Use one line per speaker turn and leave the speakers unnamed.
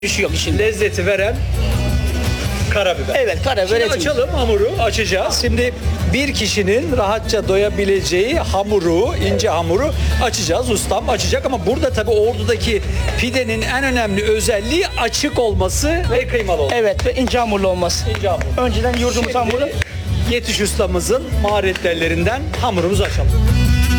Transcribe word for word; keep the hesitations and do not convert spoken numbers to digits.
Düşüyor şimdi.
Lezzeti veren karabiber.
Evet, karabiber
Şimdi
etimiz.
açalım hamuru, açacağız. Şimdi bir kişinin rahatça doyabileceği hamuru, ince hamuru açacağız. Ustam açacak ama burada tabii Ordu'daki pidenin en önemli özelliği açık olması ve kıymalı olması.
Evet ve ince hamurlu olması.
İnce hamur.
Önceden yoğurduğumuz hamuru.
Yetiş ustamızın maharetlerinden hamurumuzu açalım.